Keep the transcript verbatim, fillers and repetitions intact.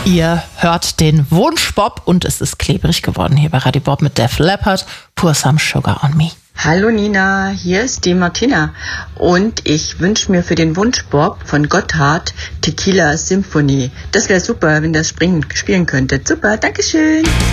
Ihr hört den Wunschbop und es ist klebrig geworden hier bei Radio Bob mit Def Leppard, Pour Some Sugar on Me. Hallo Nina, hier ist die Martina und ich wünsche mir für den Wunschbop von Gotthard Tequila Symphony. Das wäre super, wenn das springen, spielen könntet. Super, Dankeschön.